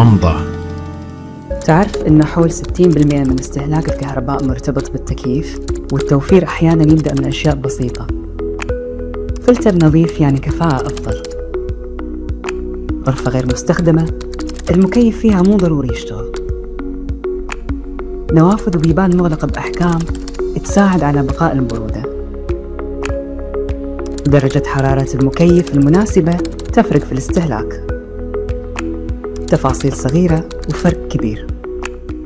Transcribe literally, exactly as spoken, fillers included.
ومضة. تعرف إنه حول ستين بالمئة من استهلاك الكهرباء مرتبط بالتكييف، والتوفير أحياناً يبدأ من أشياء بسيطة. فلتر نظيف يعني كفاءة أفضل. غرفة غير مستخدمة المكيف فيها مو ضروري يشتغل. نوافذ وبيبان مغلقة بأحكام تساعد على بقاء البرودة. درجة حرارة المكيف المناسبة تفرق في الاستهلاك. تفاصيل صغيرة وفرق كبير.